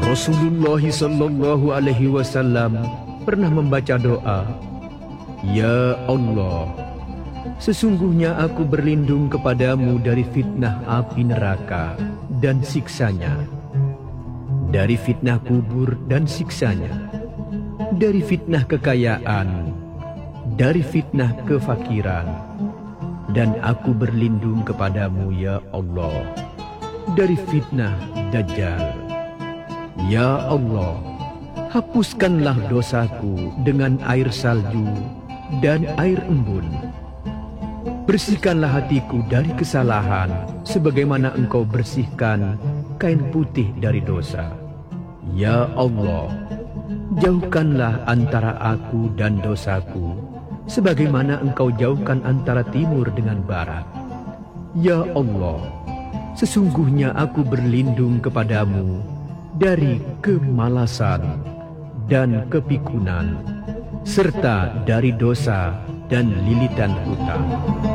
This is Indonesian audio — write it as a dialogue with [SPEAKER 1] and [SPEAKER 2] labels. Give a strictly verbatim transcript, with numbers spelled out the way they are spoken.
[SPEAKER 1] Rasulullah sallallahu alaihi wasallam pernah membaca doa, "Ya Allah, sesungguhnya aku berlindung kepadamu dari fitnah api neraka dan siksanya, dari fitnah kubur dan siksanya, dari fitnah kekayaan, dari fitnah kefakiran, dan aku berlindung kepadamu ya Allah, dari fitnah Dajjal. Ya Allah, hapuskanlah dosaku dengan air salju dan air embun. Bersihkanlah hatiku dari kesalahan, sebagaimana Engkau bersihkan kain putih dari dosa. Ya Allah, jauhkanlah antara aku dan dosaku, sebagaimana Engkau jauhkan antara timur dengan barat. Ya Allah, sesungguhnya aku berlindung kepadamu dari kemalasan dan kepikunan, serta dari dosa dan lilitan hutang."